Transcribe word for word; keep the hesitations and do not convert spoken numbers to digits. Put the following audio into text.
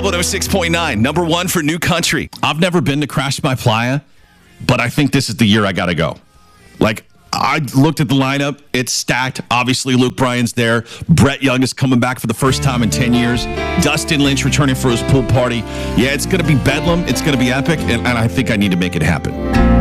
one oh six point nine, number one for New Country. I've never been to Crash My Playa, but I think this is the year I got to go. Like, I looked at the lineup. It's stacked. Obviously, Luke Bryan's there. Brett Young is coming back for the first time in ten years. Dustin Lynch returning for his pool party. Yeah, it's going to be bedlam. It's going to be epic, and, and I think I need to make it happen.